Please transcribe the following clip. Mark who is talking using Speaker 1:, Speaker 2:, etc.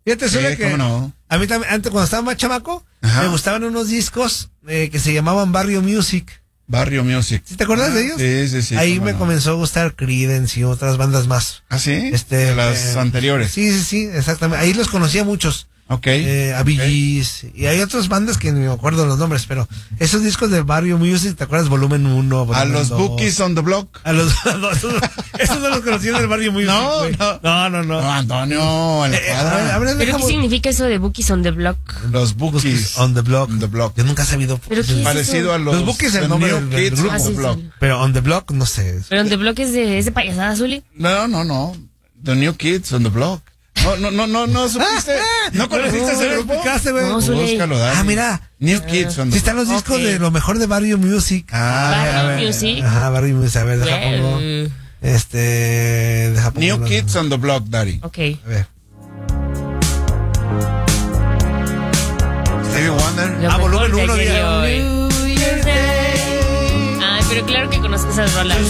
Speaker 1: Fíjate, solo que
Speaker 2: ¿cómo no?
Speaker 1: a mí también, antes cuando estaba más chamaco,
Speaker 2: Ajá.
Speaker 1: me gustaban unos discos que se llamaban Barrio Music.
Speaker 2: Barrio Music.
Speaker 1: ¿Sí te acuerdas de ellos?
Speaker 2: Sí.
Speaker 1: Ahí
Speaker 2: cómo
Speaker 1: me
Speaker 2: no.
Speaker 1: comenzó a gustar Creedence y otras bandas más.
Speaker 2: ¿Ah, sí?
Speaker 1: De
Speaker 2: las anteriores.
Speaker 1: Sí, exactamente. Ahí los conocía muchos.
Speaker 2: Ok.
Speaker 1: A Bee Gees, y hay otras bandas que ni me acuerdo los nombres, pero esos discos de Barrio Music, ¿te acuerdas? Volumen 1, volumen
Speaker 2: A los
Speaker 1: 2.
Speaker 2: Bookies on the Block.
Speaker 1: Esos no los conocí en el Barrio Music.
Speaker 2: No,
Speaker 1: güey. No.
Speaker 2: No, Antonio, en la cuadra.
Speaker 1: A ver,
Speaker 3: ¿Pero qué
Speaker 1: dejamos-
Speaker 3: significa eso de Bookies on the Block?
Speaker 2: Los Bookies
Speaker 1: on the Block.
Speaker 2: On the Block.
Speaker 1: Yo nunca he sabido.
Speaker 3: ¿Pero qué es
Speaker 2: Parecido
Speaker 3: eso?
Speaker 2: a
Speaker 1: Los Bookies es el
Speaker 2: The
Speaker 1: nombre
Speaker 2: New
Speaker 1: del
Speaker 2: Kids
Speaker 1: grupo.
Speaker 2: on the
Speaker 3: Ah, sí,
Speaker 2: Block.
Speaker 3: sí.
Speaker 1: Pero on the Block, no sé.
Speaker 3: ¿Pero on the Block es de payasada, Zuli?
Speaker 2: No. The New Kids on the Block. No supiste. ¿No conociste ese grupo?
Speaker 1: explicaste, güey.
Speaker 3: No, Zuli.
Speaker 2: Búscalo, Dani.
Speaker 1: Ah, mira.
Speaker 2: New Kids on the
Speaker 1: Sí están
Speaker 2: Block.
Speaker 1: los discos
Speaker 3: Ok.
Speaker 1: de lo mejor de Barrio Music.
Speaker 3: Barrio Music.
Speaker 1: Ajá, Barrio Music. A ver, deja pongo.
Speaker 3: Well,
Speaker 1: Deja pongo.
Speaker 2: New Kids on the Block, Daddy.
Speaker 3: ok.
Speaker 1: A ver.
Speaker 2: Stevie Wonder.
Speaker 3: Lo
Speaker 1: Ah,
Speaker 3: mejor
Speaker 1: volumen
Speaker 3: de
Speaker 1: uno,
Speaker 3: ayer y
Speaker 1: ya.
Speaker 3: hoy. Ay, pero claro que conozco esas rolas.